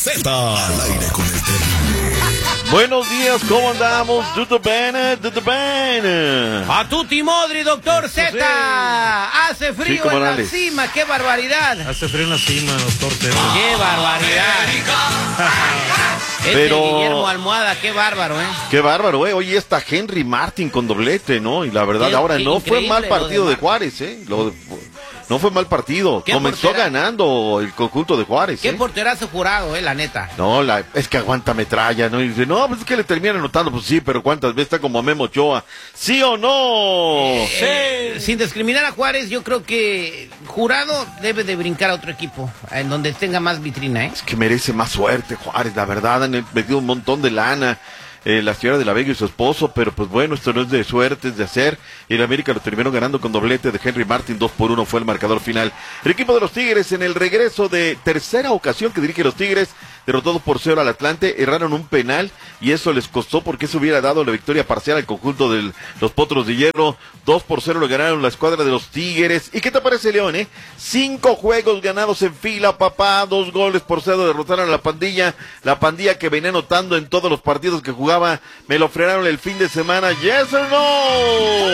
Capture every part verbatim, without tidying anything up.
Z. Al aire con el terrible. Buenos días, ¿cómo andamos? ¿Tutto bene? ¿Tutto bene? A tutti modri, doctor Z. Sí. Hace frío Chico en Morales. la cima, qué barbaridad. Hace frío en la cima, doctor Z. Qué barbaridad. Este Pero... Guillermo Almohada, qué bárbaro, ¿eh? Qué bárbaro, ¿eh? Oye, está Henry Martin con doblete, ¿no? Y la verdad, Qué- ahora qué no fue increíble mal lo partido de de Juárez, ¿eh? Lo de- No fue mal partido. ¿Qué Comenzó portera? ganando el conjunto de Juárez, Qué ¿eh? porterazo jurado, eh, la neta. No, la, es que aguanta metralla, ¿no? Y dice, no, pues es que le terminan anotando. Pues sí, pero ¿cuántas veces está como Memo Ochoa? ¿Sí o no? Eh, sin discriminar a Juárez, yo creo que Jurado debe de brincar a otro equipo, en donde tenga más vitrina, ¿eh? Es que merece más suerte, Juárez, la verdad. Han metido un montón de lana. Eh, la señora de la Vega y su esposo, pero pues bueno, esto no es de suerte, es de hacer. Y el América lo terminó ganando con doblete de Henry Martin, dos por uno fue el marcador final. El equipo de los Tigres en el regreso de tercera ocasión que dirige los Tigres, derrotó dos por cero al Atlante, erraron un penal y eso les costó porque eso hubiera dado la victoria parcial al conjunto de los Potros de Hierro. dos por cero lo ganaron la escuadra de los Tigres. ¿Y qué te parece, León, eh? Cinco juegos ganados en fila, papá, dos goles por cero derrotaron a la pandilla, la pandilla que venía anotando en todos los partidos que jugaba, me lo frenaron el fin de semana, yes or no.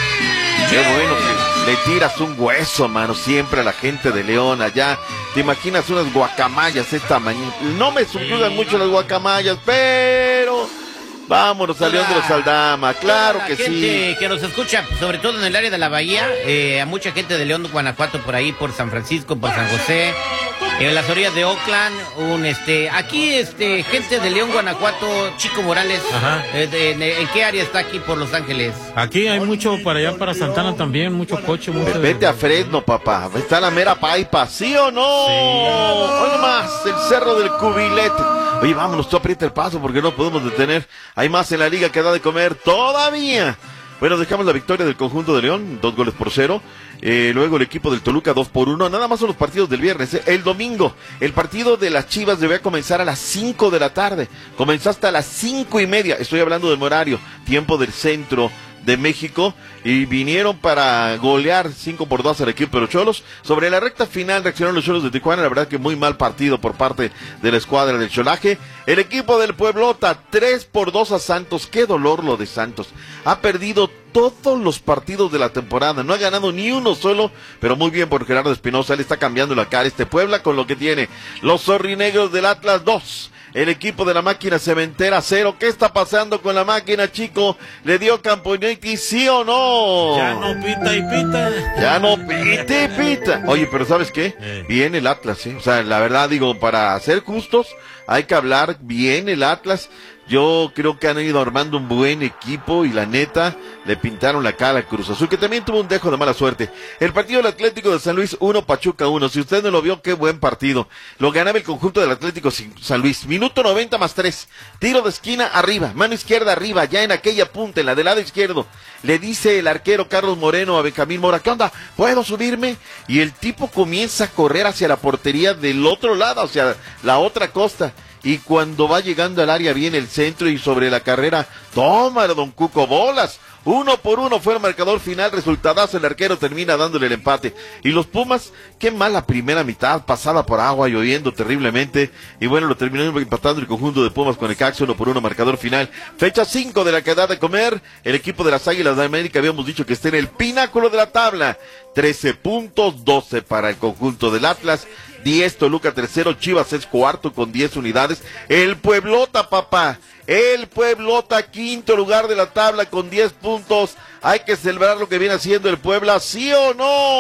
Qué bueno que le tiras un hueso, mano, siempre a la gente de León allá. Te imaginas unas guacamayas esta mañana. No me subyugan mucho las guacamayas, pero vámonos a León de los Aldama, claro Toda que la gente sí. que nos escucha, sobre todo en el área de la Bahía, eh, a mucha gente de León, Guanajuato, por ahí, por San Francisco, por San José, en las orillas de Oakland, un este, aquí este, gente de León, Guanajuato, Chico Morales, Ajá. eh, de- de- ¿en qué área está aquí por Los Ángeles? Aquí hay mucho para allá, para Santana también, mucho coche, mucho... Vete a Fresno, papá. Está la mera paipa, ¿sí o no? Sí. Oye más, el cerro del Cubilete. Oye, vámonos, tú aprieta el paso porque no podemos detener. Hay más en la liga que da de comer todavía. Bueno, dejamos la victoria del conjunto de León, dos goles por cero. Eh, luego el equipo del Toluca, dos por uno. Nada más son los partidos del viernes. ¿eh? El domingo, el partido de las Chivas debía comenzar a las cinco de la tarde. Comenzó hasta las cinco y media. Estoy hablando del horario, tiempo del centro de México, y vinieron para golear cinco por dos al equipo de los Cholos. Sobre la recta final reaccionaron los Cholos de Tijuana, la verdad que muy mal partido por parte de la escuadra del Cholaje. El equipo del Pueblota, tres por dos a Santos. Qué dolor lo de Santos. Ha perdido todos los partidos de la temporada, no ha ganado ni uno solo, pero muy bien por Gerardo Espinosa, le está cambiando la cara este Puebla con lo que tiene. Los zorrinegros del Atlas, dos. El equipo de la máquina cementera, cero. ¿Qué está pasando con la máquina, chico? ¿Le dio Camponetti, sí o no? Ya no pita y pita. Ya no pita y pita. Oye, pero ¿sabes qué? Eh. Bien el Atlas, ¿eh? O sea, la verdad, digo, para ser justos, hay que hablar bien el Atlas. Yo creo que han ido armando un buen equipo y la neta le pintaron la cara a Cruz Azul, que también tuvo un dejo de mala suerte. El partido del Atlético de San Luis, uno, Pachuca uno. Si usted no lo vio, qué buen partido. Lo ganaba el conjunto del Atlético San Luis. Minuto noventa más tres. Tiro de esquina arriba, mano izquierda arriba, ya en aquella punta, en la del lado izquierdo. Le dice el arquero Carlos Moreno a Benjamín Mora, ¿qué onda? ¿Puedo subirme? Y el tipo comienza a correr hacia la portería del otro lado, hacia la otra costa. Y cuando va llegando al área viene el centro y sobre la carrera, toma don Cuco bolas. Uno por uno fue el marcador final, resultadazo, el arquero termina dándole el empate. Y los Pumas, qué mala primera mitad, pasada por agua, lloviendo terriblemente. Y bueno, lo terminó empatando el conjunto de Pumas con el Cax, uno por uno, marcador final. Fecha cinco de la que da de comer, el equipo de las Águilas de América, habíamos dicho que está en el pináculo de la tabla. trece puntos, doce para el conjunto del Atlas. diez Toluca tercero, Chivas es cuarto con diez unidades. El Pueblota, papá, el Pueblota quinto lugar de la tabla con diez puntos. Hay que celebrar lo que viene haciendo el Puebla, ¿sí o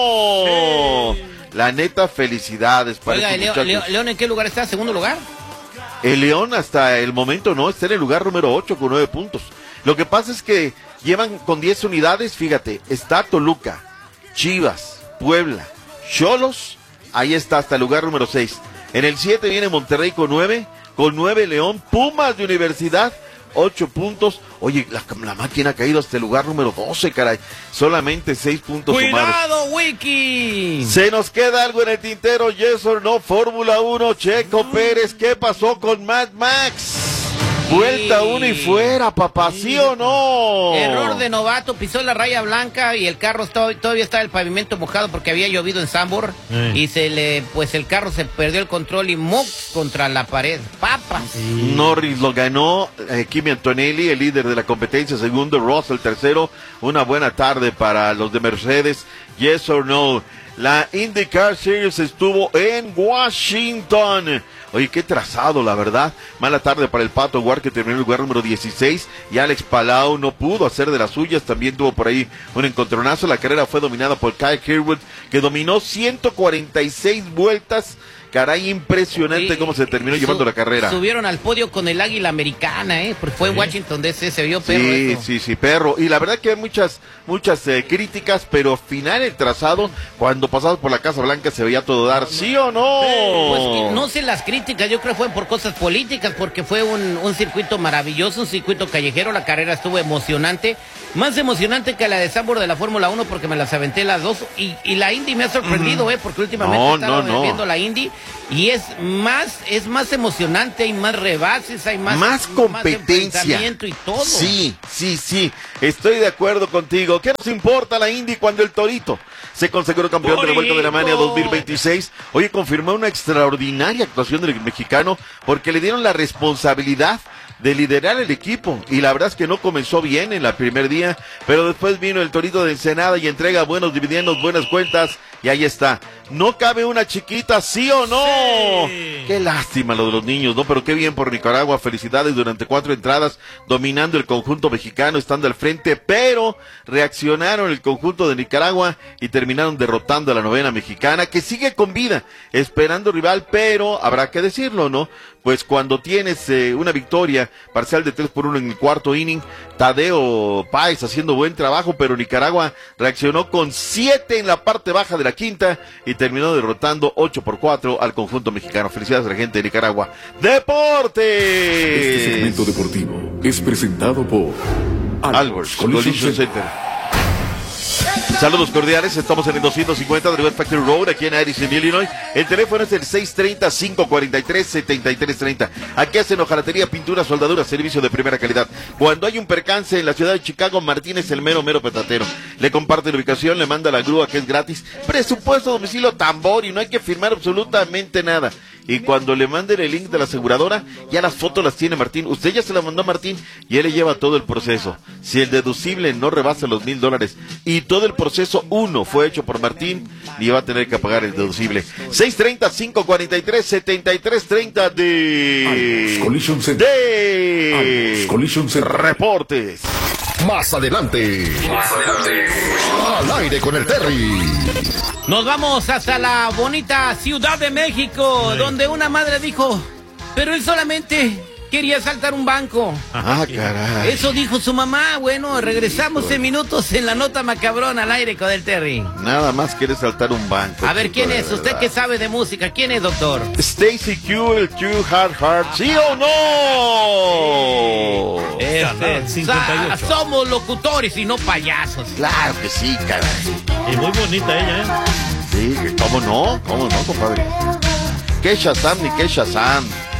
no? Sí. La neta, felicidades para Oiga, estos León, muchachos. León, León, ¿en qué lugar está? ¿Segundo lugar? El León hasta el momento no, está en el lugar número ocho con nueve puntos. Lo que pasa es que llevan con diez unidades, fíjate, está Toluca, Chivas, Puebla, Xolos. Ahí está hasta el lugar número seis. En el siete viene Monterrey con nueve. Con nueve León. Pumas de Universidad. ocho puntos. Oye, la, la máquina ha caído hasta el lugar número doce, caray. Solamente seis puntos sumados. ¡Cuidado, Wiki! Se nos queda algo en el tintero. Yes or no. Fórmula uno. Checo Pérez. ¿Qué pasó con Mad Max? Vuelta una y fuera, papá, ¿sí o no? Error de novato, pisó la raya blanca y el carro estaba, todavía estaba el pavimento mojado porque había llovido en Sambor. Sí. Y se le, pues el carro se perdió el control y mox contra la pared. Papas. Sí. Norris lo ganó, eh, Kimi Antonelli, el líder de la competencia, segundo, Russell tercero. Una buena tarde para los de Mercedes. Yes or no. La IndyCar Series estuvo en Washington. Oye, qué trazado, la verdad. Mala tarde para el Pato Ward, que terminó en el lugar número dieciséis. Y Alex Palau no pudo hacer de las suyas. También tuvo por ahí un encontronazo. La carrera fue dominada por Kyle Kirkwood, que dominó ciento cuarenta y seis vueltas. Caray, impresionante sí, cómo se terminó su, llevando la carrera. Subieron al podio con el águila americana, ¿eh? Porque fue sí. en Washington D C, se vio perro. Sí, esto. sí, sí, perro. Y la verdad que hay muchas, muchas eh, críticas, pero final el trazado, cuando pasabas por la Casa Blanca se veía todo dar, ¿sí o no? Pues no sé las críticas, yo creo que fue por cosas políticas, porque fue un, un circuito maravilloso, un circuito callejero, la carrera estuvo emocionante, más emocionante que la de Sambor de la Fórmula uno, porque me las aventé las dos, y, y la Indy me ha sorprendido, mm. ¿eh? Porque últimamente no, estaba no, no. viendo la Indy, y es más, es más emocionante, hay más rebases, hay más, más competencia. Más y todo. Sí, sí, sí, estoy de acuerdo contigo. ¿Qué nos importa la Indy cuando el Torito se consagró campeón Torito. de la Vuelta de Alemania dos mil veintiséis? Oye, confirmó una extraordinaria actuación del mexicano porque le dieron la responsabilidad de liderar el equipo, y la verdad es que no comenzó bien en el primer día, pero después vino el Torito de Ensenada y entrega buenos dividendos, buenas cuentas, y ahí está. No cabe una chiquita, ¿sí o no? Sí. Qué lástima lo de los niños, ¿no? Pero qué bien por Nicaragua, felicidades durante cuatro entradas, dominando el conjunto mexicano, estando al frente, pero reaccionaron el conjunto de Nicaragua y terminaron derrotando a la novena mexicana, que sigue con vida, esperando rival, pero habrá que decirlo, ¿no? Pues cuando tienes eh, una victoria parcial de tres por uno en el cuarto inning, Tadeo Páez haciendo buen trabajo, pero Nicaragua reaccionó con siete en la parte baja de la quinta y terminó derrotando ocho por cuatro al conjunto mexicano. Felicidades a la gente de Nicaragua. ¡Deportes! Este segmento deportivo es presentado por Alberts Collision Center. Saludos cordiales, estamos en el doscientos cincuenta de West Factory Road, aquí en Addison, Illinois. El teléfono es el seis treinta, cinco cuarenta y tres, setenta y tres treinta. Aquí hacen hojalatería, pintura, soldadura, servicio de primera calidad. Cuando hay un percance en la ciudad de Chicago, Martín es el mero, mero petatero. Le comparte la ubicación, le manda la grúa que es gratis. Presupuesto, domicilio, tambor, y no hay que firmar absolutamente nada. Y cuando le manden el link de la aseguradora, ya las fotos las tiene Martín. Usted ya se la mandó a Martín y él le lleva todo el proceso. Si el deducible no rebasa los mil dólares y todo el proceso uno fue hecho por Martín, ni va a tener que pagar el deducible. seis treinta, cinco cuarenta y tres, setenta y tres treinta de... Collision Center. De... Collision Center. Reportes. Más adelante. Más adelante. Al aire con el Terry. Nos vamos hasta la bonita Ciudad de México, sí. Donde una madre dijo, pero él solamente quería saltar un banco. Ah, caray. Eso dijo su mamá. Bueno, regresamos en minutos en la nota macabrona al aire con el Terry. Nada más quiere saltar un banco. A ver, ¿quién es? Usted que sabe de música, ¿quién es, doctor? Stacy Q, el Q Hard Hard, ¿sí o no? Este, cincuenta y ocho. Somos locutores y no payasos. Claro que sí, caray. Y muy bonita ella, ¿eh? Sí, ¿cómo no? ¿Cómo no, compadre? ¿Qué Shazam ni qué Shazam?